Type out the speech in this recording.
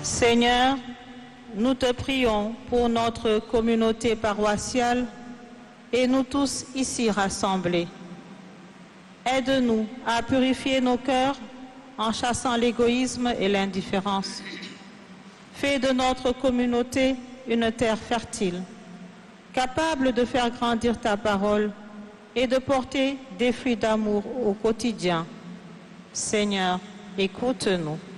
Seigneur, nous te prions pour notre communauté paroissiale et nous tous ici rassemblés. Aide-nous à purifier nos cœurs en chassant l'égoïsme et l'indifférence. Fais de notre communauté une terre fertile, capable de faire grandir ta parole et de porter des fruits d'amour au quotidien. Seigneur, écoute-nous.